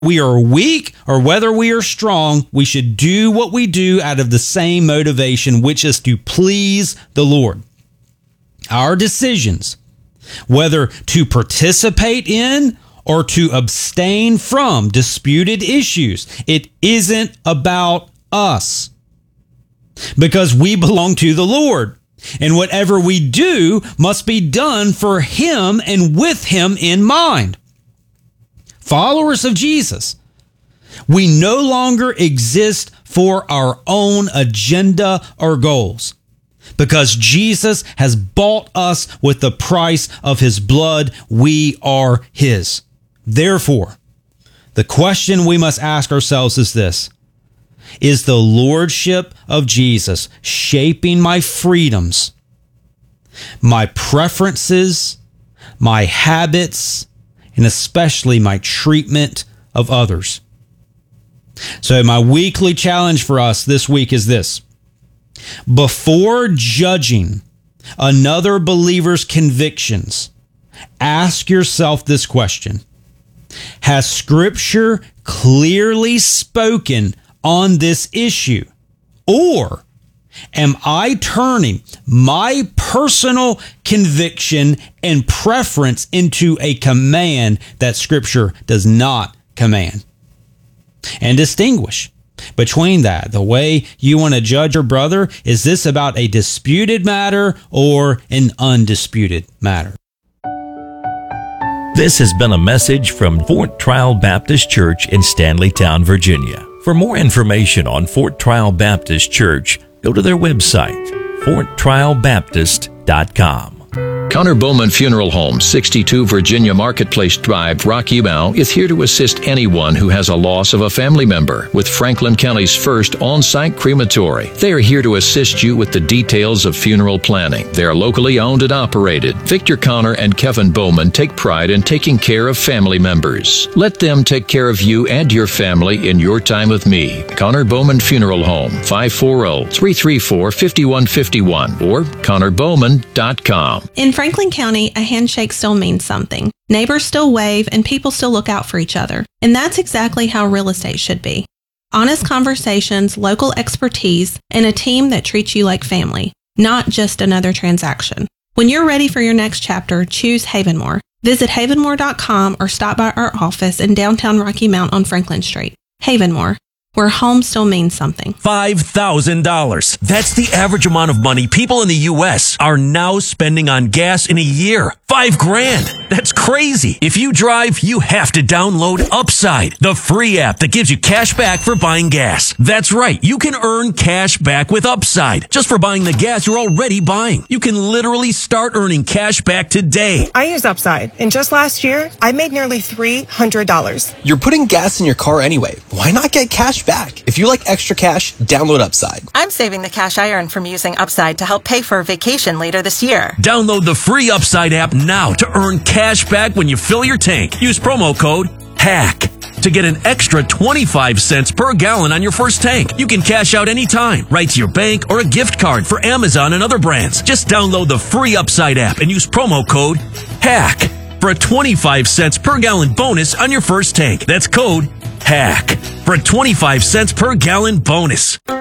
we are weak or whether we are strong, we should do what we do out of the same motivation, which is to please the Lord. Our decisions, whether to participate in or to abstain from disputed issues, it isn't about us, because we belong to the Lord. And whatever we do must be done for Him and with Him in mind. Followers of Jesus, we no longer exist for our own agenda or goals, because Jesus has bought us with the price of His blood. We are His. Therefore, the question we must ask ourselves is this: is the Lordship of Jesus shaping my freedoms, my preferences, my habits, and especially my treatment of others? So my weekly challenge for us this week is this: before judging another believer's convictions, ask yourself this question: has Scripture clearly spoken on this issue? Or am I turning my personal conviction and preference into a command that Scripture does not command? And distinguish between that. The way you want to judge your brother, is this about a disputed matter or an undisputed matter? This has been a message from Fort Trial Baptist Church in Stanleytown, Virginia. For more information on Fort Trial Baptist Church, go to their website, forttrialbaptist.com. Connor Bowman Funeral Home, 62 Virginia Marketplace Drive, Rocky Mount, is here to assist anyone who has a loss of a family member with Franklin County's first on-site crematory. They are here to assist you with the details of funeral planning. They are locally owned and operated. Victor Connor and Kevin Bowman take pride in taking care of family members. Let them take care of you and your family in your time with me. Connor Bowman Funeral Home, 540-334-5151 or ConnorBowman.com. In Franklin County, a handshake still means something. Neighbors still wave and people still look out for each other. And that's exactly how real estate should be. Honest conversations, local expertise, and a team that treats you like family, not just another transaction. When you're ready for your next chapter, choose Havenmore. Visit havenmore.com or stop by our office in downtown Rocky Mount on Franklin Street. Havenmore, where home still means something. $5,000. That's the average amount of money people in the U.S. are now spending on gas in a year. $5,000. That's crazy. If you drive, you have to download Upside, the free app that gives you cash back for buying gas. That's right. You can earn cash back with Upside just for buying the gas you're already buying. You can literally start earning cash back today. I use Upside, and just last year, I made nearly $300. You're putting gas in your car anyway. Why not get cash back? If you like extra cash, download Upside. I'm saving the cash I earn from using Upside to help pay for a vacation later this year. Download the free Upside app now to earn cash back when you fill your tank. Use promo code HACK to get an extra 25 cents per gallon on your first tank. You can cash out anytime, right to your bank or a gift card for Amazon and other brands. Just download the free Upside app and use promo code HACK for a 25 cents per gallon bonus on your first tank. That's code HACK for a 25 cents per gallon bonus.